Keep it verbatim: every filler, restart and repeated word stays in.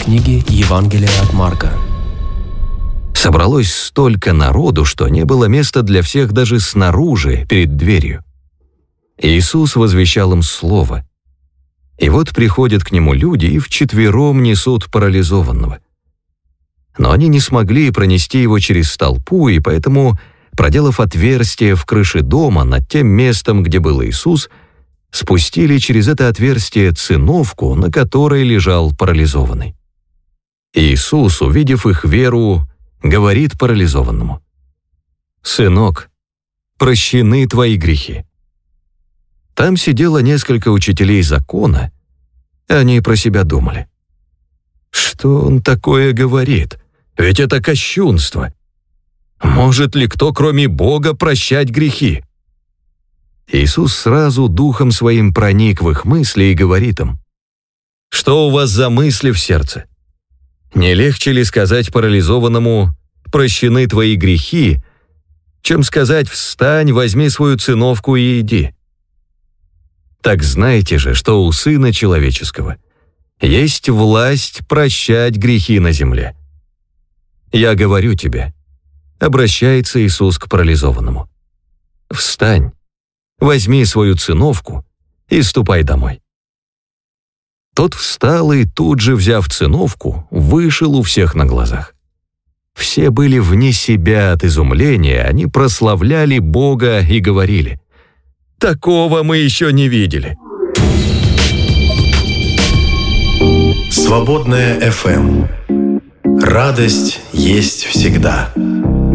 книги Евангелия от Марка. Собралось столько народу, что не было места для всех даже снаружи, перед дверью. Иисус возвещал им слово. И вот приходят к нему люди и вчетвером несут парализованного. Но они не смогли пронести его через толпу, и поэтому, проделав отверстие в крыше дома над тем местом, где был Иисус, спустили через это отверстие циновку, на которой лежал парализованный. Иисус, увидев их веру, говорит парализованному: «Сынок, прощены твои грехи». Там сидело несколько учителей закона. Они про себя думали: что он такое говорит? Ведь это кощунство. Может ли кто, кроме Бога, прощать грехи? Иисус сразу духом своим проник в их мысли и говорит им: «Что у вас за мысли в сердце? Не легче ли сказать парализованному: прощены твои грехи, чем сказать: встань, возьми свою циновку и иди? Так знаете же, что у Сына Человеческого есть власть прощать грехи на земле. Я говорю тебе», — обращается Иисус к парализованному, «встань, возьми свою циновку и ступай домой». Тот встал и тут же, взяв циновку, вышел у всех на глазах. Все были вне себя от изумления, они прославляли Бога и говорили: «Такого мы еще не видели». Свободная эф эм. Радость есть всегда.